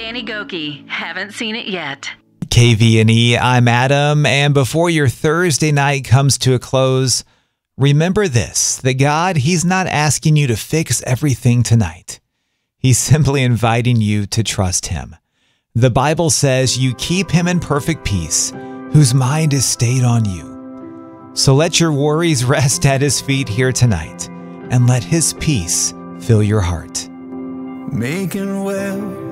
Annie Gokey. Haven't seen it yet. KVNE, I'm Adam, and before your Thursday night comes to a close, remember this, that God, He's not asking you to fix everything tonight. He's simply inviting you to trust Him. The Bible says you keep Him in perfect peace, whose mind is stayed on you. So let your worries rest at His feet here tonight, and let His peace fill your heart. Making well